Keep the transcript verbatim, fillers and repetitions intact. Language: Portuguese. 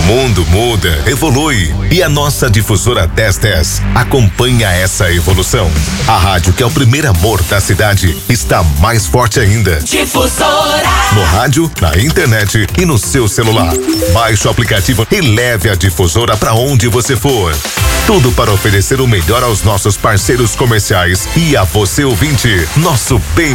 mundo muda, evolui e a nossa difusora dez dez acompanha essa evolução. A rádio que é o primeiro amor da cidade está mais forte ainda. Difusora. No rádio, na internet e no seu celular. Baixe o aplicativo e leve a difusora para onde você for. Tudo para oferecer o melhor aos nossos parceiros comerciais e a você ouvinte, nosso bem